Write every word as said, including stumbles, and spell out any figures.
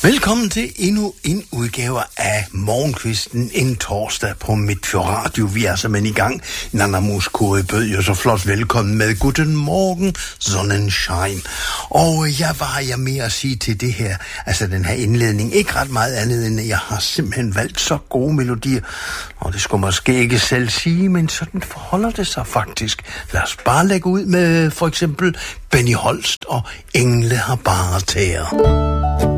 Velkommen til endnu en udgave af Morgenkvisten en torsdag på Midtfjord Radio. Vi er simpelthen i gang. Nana Muskuri bød jo så flot velkommen med Guten Morgen, Sonnenschein. Og jeg var jeg med at sige til det her, altså den her indledning, ikke ret meget andet end, at jeg har simpelthen valgt så gode melodier. Og det skulle måske ikke selv sige, men sådan forholder det sig faktisk. Lad os bare lægge ud med for eksempel Benny Holst og Engle har bare tæer.